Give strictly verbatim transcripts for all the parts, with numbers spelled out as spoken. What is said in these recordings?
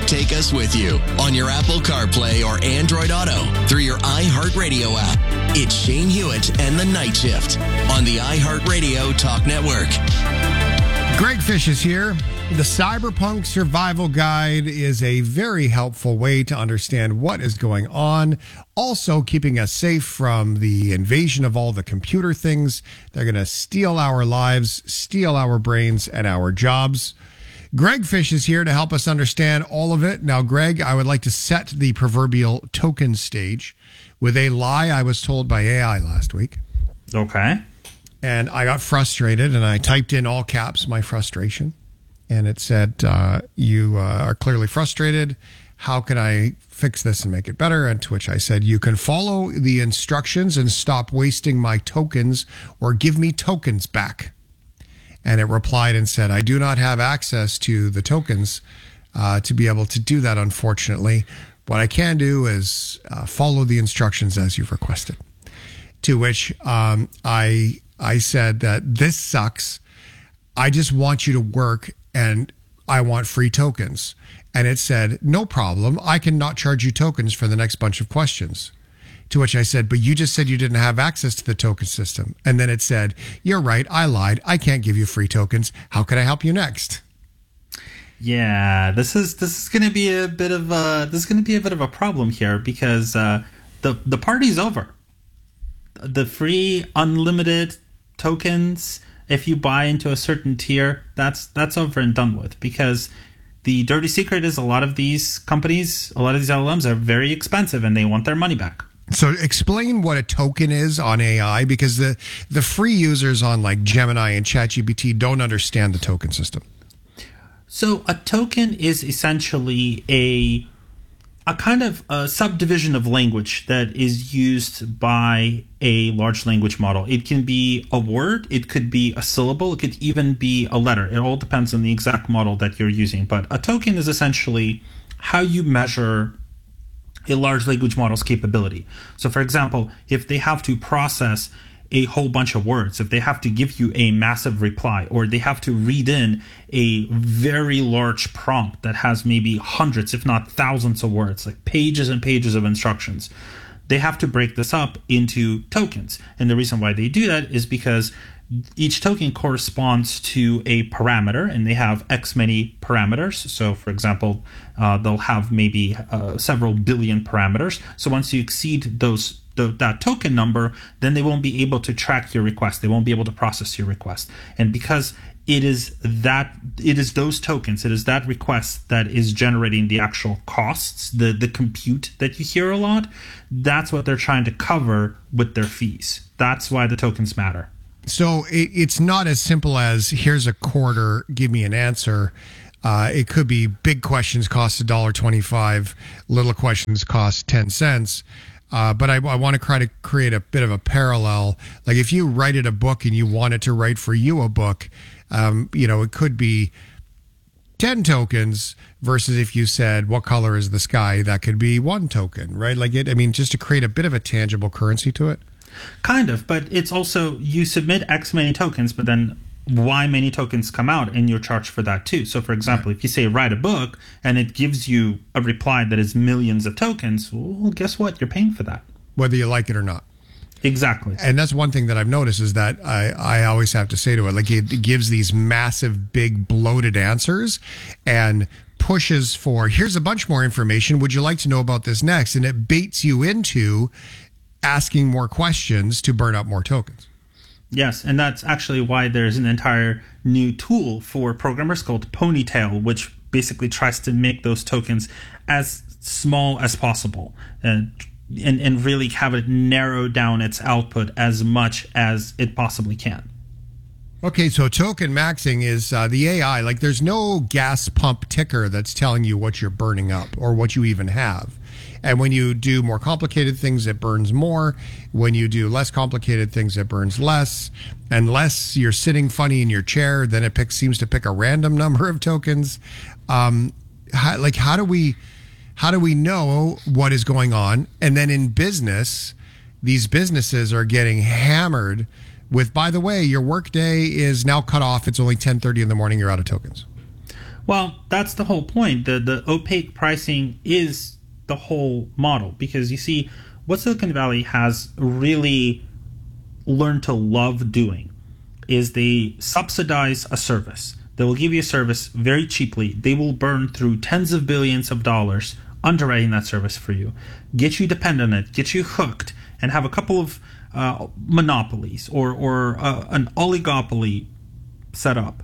Take us with you on your Apple CarPlay or Android Auto through your iHeartRadio app. It's Shane Hewitt and the Night Shift on the iHeartRadio Talk Network. Greg Fish is here. The Cyberpunk Survival Guide is a very helpful way to understand what is going on. Also, keeping us safe from the invasion of all the computer things. They're going to steal our lives, steal our brains, and our jobs. Greg Fish is here to help us understand all of it. Now, Greg, I would like to set the proverbial token stage with a lie I was told by A I last week. Okay. And I got frustrated, and I typed in all caps my frustration. And it said, uh, you uh, are clearly frustrated. How can I fix this and make it better? And to which I said, you can follow the instructions and stop wasting my tokens or give me tokens back. And it replied and said, I do not have access to the tokens uh, to be able to do that, unfortunately. What I can do is uh, follow the instructions as you've requested. To which um, I I said that this sucks. I just want you to work and I want free tokens. And it said, no problem. I can not charge you tokens for the next bunch of questions. To which I said, but you just said you didn't have access to the token system. And then it said, you're right. I lied. I can't give you free tokens. How can I help you next? Yeah, this is this is going to be a bit of a this is going to be a bit of a problem here because uh, the the party's over. The free unlimited tokens, if you buy into a certain tier, that's that's over and done with, because the dirty secret is a lot of these companies, a lot of these L L Ms are very expensive and they want their money back. So explain what a token is on A I, because the, the free users on like Gemini and ChatGPT don't understand the token system. So a token is essentially a a kind of a subdivision of language that is used by a large language model. It can be a word, it could be a syllable, it could even be a letter. It all depends on the exact model that you're using. But a token is essentially how you measure a large language model's capability. So for example, if they have to process a whole bunch of words, if they have to give you a massive reply, or they have to read in a very large prompt that has maybe hundreds, if not thousands of words, like pages and pages of instructions, they have to break this up into tokens. And the reason why they do that is because each token corresponds to a parameter, and they have X many parameters. So for example, uh, they'll have maybe uh, several billion parameters. So once you exceed those The, that token number, then they won't be able to track your request. They won't be able to process your request. And because it is that, it is those tokens, it is that request that is generating the actual costs, the, the compute that you hear a lot, that's what they're trying to cover with their fees. That's why the tokens matter. So it, it's not as simple as here's a quarter, give me an answer. Uh, it could be big questions cost one dollar twenty-five, little questions cost ten cents. Uh, but I, I want to try to create a bit of a parallel. Like if you write a book and you wanted to write for you a book, um, you know, it could be ten tokens versus if you said, what color is the sky? That could be one token, right? Like it, I mean, just to create a bit of a tangible currency to it. Kind of, but it's also, you submit X many tokens, but then Y many tokens come out and you're charged for that too. So for example, if you say write a book and it gives you a reply that is millions of tokens, well, guess what? You're paying for that. Whether you like it or not. Exactly. And that's one thing that I've noticed is that I, I always have to say to it, like it gives these massive, big, bloated answers and pushes for, here's a bunch more information. Would you like to know about this next? And it baits you into asking more questions to burn up more tokens. Yes, and that's actually why there's an entire new tool for programmers called Ponytail, which basically tries to make those tokens as small as possible and, and, and really have it narrow down its output as much as it possibly can. Okay, so token maxing is uh, the A I. Like there's no gas pump ticker that's telling you what you're burning up or what you even have. And when you do more complicated things, it burns more. When you do less complicated things, it burns less. Unless you're sitting funny in your chair, then it picks, seems to pick a random number of tokens. Um, how, like, how do we, how do we know what is going on? And then in business, these businesses are getting hammered with, by the way, your workday is now cut off. It's only ten thirty in the morning. You're out of tokens. Well, that's the whole point. The the opaque pricing is the whole model, because you see what Silicon Valley has really learned to love doing is they subsidize a service. They will give you a service very cheaply. They will burn through tens of billions of dollars underwriting that service for you, get you dependent on it, get you hooked, and have a couple of uh, monopolies or, or uh, an oligopoly set up.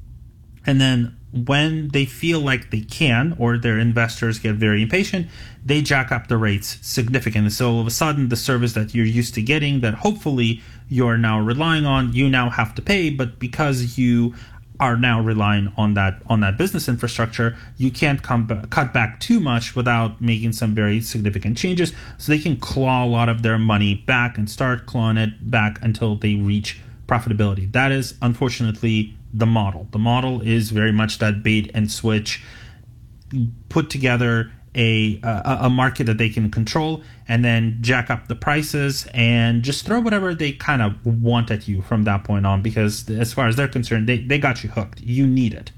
And then when they feel like they can, or their investors get very impatient, they jack up the rates significantly. So all of a sudden, the service that you're used to getting, that hopefully you're now relying on, you now have to pay. But because you are now relying on that on that business infrastructure, you can't come b- cut back too much without making some very significant changes. So they can claw a lot of their money back and start clawing it back until they reach profitability. That is unfortunately the model. The model is very much that bait and switch, put together a, a a market that they can control, and then jack up the prices and just throw whatever they kind of want at you from that point on, because as far as they're concerned, they, they got you hooked. You need it.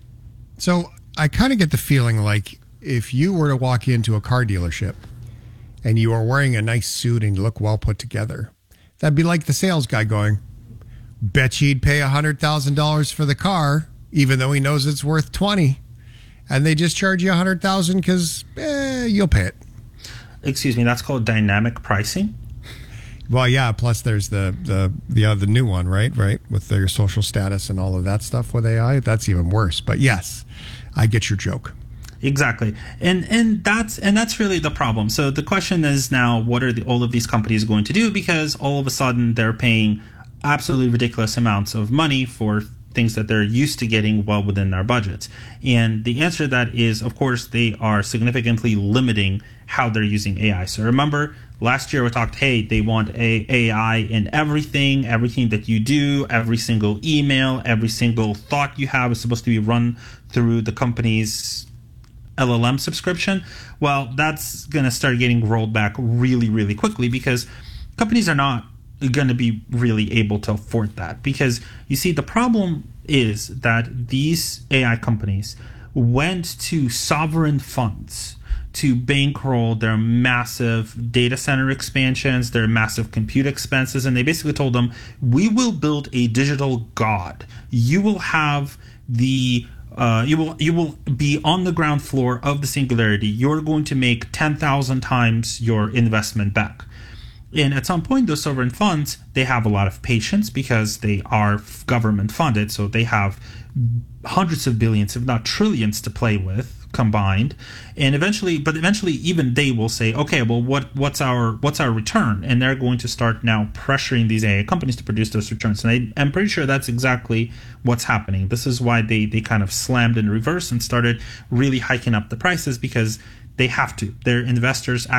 So I kind of get the feeling like if you were to walk into a car dealership and you are wearing a nice suit and you look well put together, that'd be like the sales guy going, bet you'd pay one hundred thousand dollars for the car, even though he knows it's worth twenty. And they just charge you one hundred thousand dollars because eh, you'll pay it. Excuse me, that's called dynamic pricing? Well, yeah, plus there's the the the, uh, the new one, right? Right, with their social status and all of that stuff with A I. That's even worse. But yes, I get your joke. Exactly. And and that's and that's really the problem. So the question is now, what are the, all of these companies going to do? Because all of a sudden they're paying absolutely ridiculous amounts of money for things that they're used to getting well within their budgets. And the answer to that is, of course, they are significantly limiting how they're using A I. So remember, last year we talked, hey, they want a AI in everything, everything that you do, every single email, every single thought you have is supposed to be run through the company's L L M subscription. Well, that's going to start getting rolled back really, really quickly, because companies are not going to be really able to afford that. Because you see, the problem is that these A I companies went to sovereign funds to bankroll their massive data center expansions, their massive compute expenses, and they basically told them, we will build a digital god. You will have the Uh, you will you will be on the ground floor of the Singularity. You're going to make ten thousand times your investment back. And at some point, those sovereign funds, they have a lot of patience because they are government funded. So they have hundreds of billions, if not trillions, to play with combined. And eventually, but eventually even they will say, okay, well, what what's our what's our return? And they're going to start now pressuring these A I companies to produce those returns. And I, I'm pretty sure that's exactly what's happening. This is why they, they kind of slammed in reverse and started really hiking up the prices, because they have to. Their investors